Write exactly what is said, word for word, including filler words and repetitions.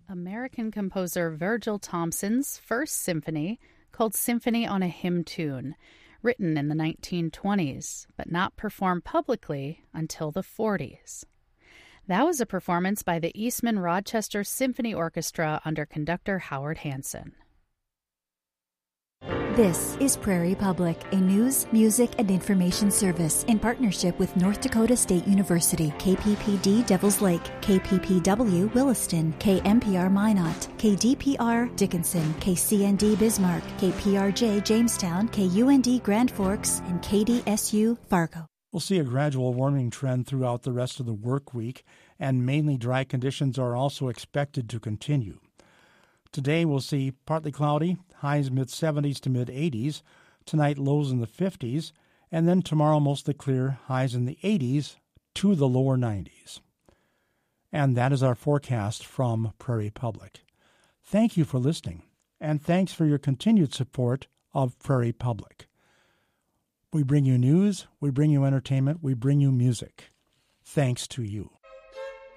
American composer Virgil Thompson's first symphony, called Symphony on a Hymn Tune, written in the nineteen twenties, but not performed publicly until the forties. That was a performance by the Eastman Rochester Symphony Orchestra under conductor Howard Hanson. This is Prairie Public, a news, music, and information service in partnership with North Dakota State University, K P P D Devils Lake, K P P W Williston, K M P R Minot, K D P R Dickinson, K C N D Bismarck, K P R J Jamestown, K U N D Grand Forks, and K D S U Fargo. We'll see a gradual warming trend throughout the rest of the work week, and mainly dry conditions are also expected to continue. Today we'll see partly cloudy, highs mid-seventies to mid-eighties, tonight lows in the fifties, and then tomorrow mostly clear, highs in the eighties to the lower nineties. And that is our forecast from Prairie Public. Thank you for listening, and thanks for your continued support of Prairie Public. We bring you news, we bring you entertainment, we bring you music. Thanks to you.